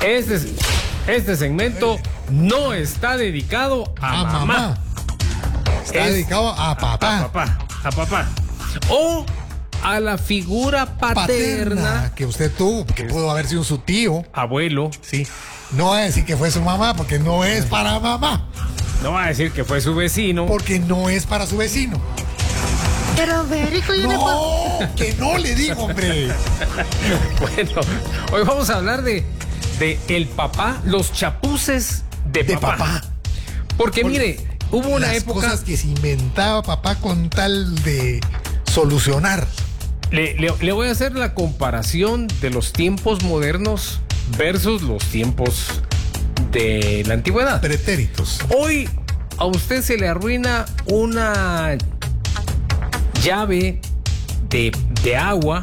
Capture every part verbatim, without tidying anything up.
Este, este segmento no está dedicado a, A mamá. mamá. Está Es dedicado a papá. A papá, a papá. O a la figura paterna, Paterna que usted tuvo, que pudo haber sido su tío. abuelo. Sí. No va a decir que fue su mamá, porque no es para mamá. No va a decir que fue su vecino. Porque no es para su vecino. Pero Federico, yo No, que no le digo, hombre. Bueno, hoy vamos a hablar de, de el papá, los chapuces de, De papá. papá. Porque, Porque mire, hubo una Las época. cosas que se inventaba papá con tal de solucionar. Le, le- le voy a hacer la comparación de los tiempos modernos versus los tiempos de la antigüedad. Pretéritos. Hoy a usted se le arruina una llave de, de agua,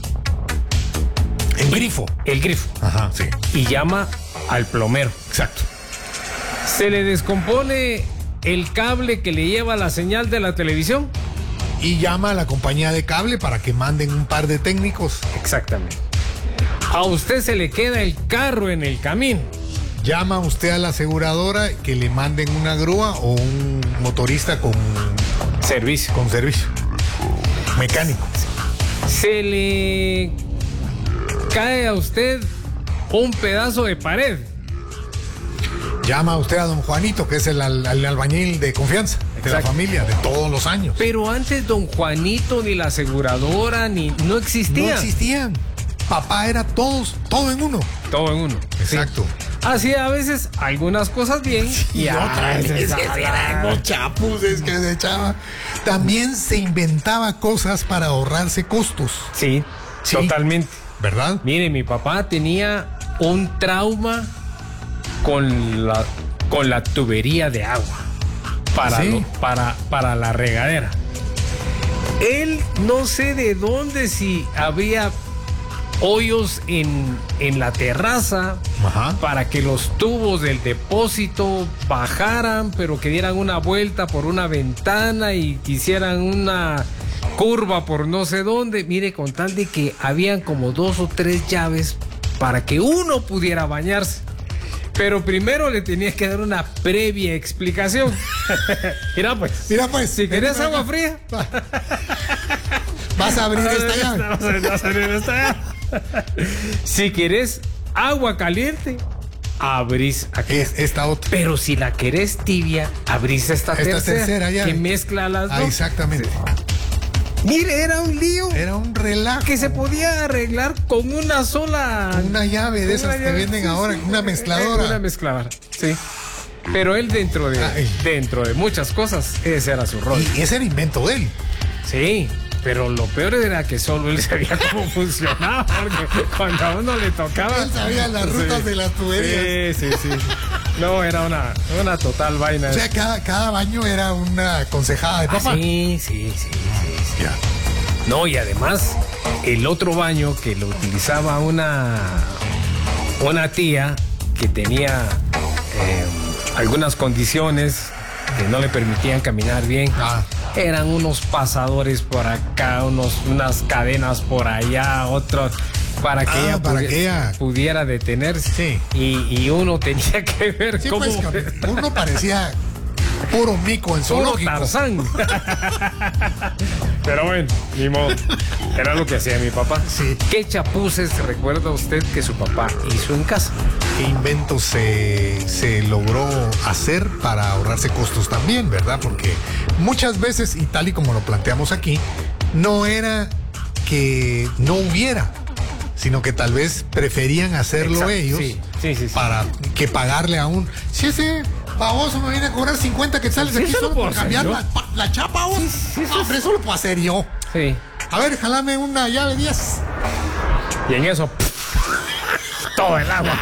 El grifo. el grifo, Ajá, sí. y llama al plomero. Exacto. Se le descompone el cable que le lleva la señal de la televisión. Y llama a la compañía de cable para que manden un par de técnicos. Exactamente. A usted se le queda el carro en el camino. Llama usted a la aseguradora que le manden una grúa o un motorista con, Servicio. con servicio. Mecánico. Se le cae a usted un pedazo de pared. Llama usted a don Juanito, que es el, al- el albañil de confianza de la Exacto. familia, de todos los años. Pero antes don Juanito, ni la aseguradora, ni no existía. No existían. Papá era todos, todo en uno. Todo en uno. Exacto. Hacía a veces algunas cosas bien y, Y a otras veces veces a la- eran los chapuces que se echaba. También se inventaba cosas para ahorrarse costos, Sí, Sí. totalmente. ¿verdad? Mire, mi papá tenía un trauma con la, con la tubería de agua para, ¿Sí? lo- para, para la regadera. Él no sé de dónde, si había hoyos en, en la terraza Ajá. para que los tubos del depósito bajaran, pero que dieran una vuelta por una ventana y hicieran una curva por no sé dónde. Mire, con tal de que habían como dos o tres llaves para que uno pudiera bañarse. Pero primero le tenías que dar una previa explicación. Mira pues, Mira pues, si querés mira, agua mira. fría, Vas a abrir esta llave. Vas a- vas a abrir esta llave. Si querés agua caliente, abrís aquí. Es esta otra. Pero si la querés tibia, abrís esta, Esta tercera, tercera llave. que mezcla las Ah, dos. exactamente. Mire, era un lío Era un relajo. que se podía arreglar con una sola... Una llave de una esas que llave, venden sí, ahora, sí. una Eh, mezcladora. Una mezcladora, sí. Pero él dentro de, Ay. dentro de muchas cosas, ese era su rol. Y ese era invento de él. Sí, pero lo peor era que solo él sabía cómo funcionaba, porque cuando a uno le tocaba... Él sabía las rutas de las tuberías. Sí, sí, sí. No, era una, una total vaina. O sea, cada, cada baño era una concejada de Ah, papá. sí, sí, sí, sí, sí. Ya. No, y además, el otro baño que lo utilizaba una, una tía que tenía eh, algunas condiciones que no le permitían caminar bien. Ah. Eran unos pasadores por acá, unos, unas cadenas por allá, otros para que, Ah, ella, para pudi- que ella- pudiera detenerse. Sí. Y, y uno tenía que ver Sí, cómo... pues, que uno parecía puro mico en Puro zoológico. Tarzán. Pero bueno, ni modo. Era lo que hacía mi papá. Sí. ¿Qué chapuces recuerda usted que su papá hizo en casa? ¿Qué invento se, se logró hacer para ahorrarse costos también, verdad? Porque muchas veces, y tal y como lo planteamos aquí, no era que no hubiera, sino que tal vez preferían hacerlo Exacto, ellos sí, sí, sí, sí. para que pagarle a un... Si ese baboso me viene a cobrar cincuenta quetzales Sí, aquí eso lo solo puedo por hacer cambiar yo. la, pa- la chapa, vos. Sí, sí, eso Hombre, eso lo puedo hacer yo. Sí. A ver, jalame una llave diez. Y en eso, todo el agua.